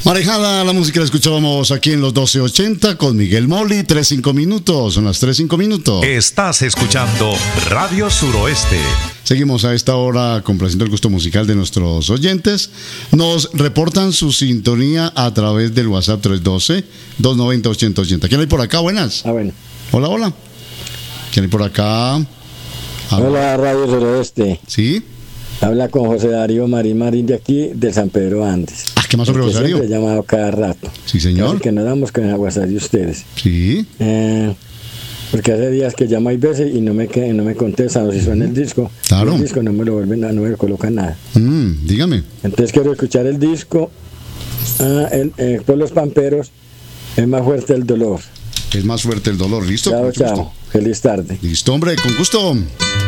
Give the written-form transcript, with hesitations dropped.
Marejada la música, la escuchábamos aquí en los 1280 con Miguel Moli, 3-5 minutos, son las 3-5 minutos. Estás escuchando Radio Suroeste. Seguimos a esta hora complaciendo el gusto musical de nuestros oyentes. Nos reportan su sintonía a través del WhatsApp 312-290-8080. ¿Quién hay por acá? Buenas. Bueno. Hola, hola. ¿Quién hay por acá? Hola, Radio Suroeste. ¿Sí? Habla con José Darío Marín de aquí, de San Pedro Andes. ¿Qué más sobre José Darío? Siempre he llamado cada rato. Sí, señor. Casi que nos damos con el WhatsApp de ustedes. Sí. Porque hace días que llamo hay veces y no me contestan, o si suena el disco. Claro. El disco no me lo vuelven, no me lo colocan nada. Dígame. Entonces quiero escuchar el disco. Por los Pamperos, es más fuerte el dolor. Es más fuerte el dolor. ¿Listo? Chao, chao. Feliz tarde. Listo, hombre, con gusto.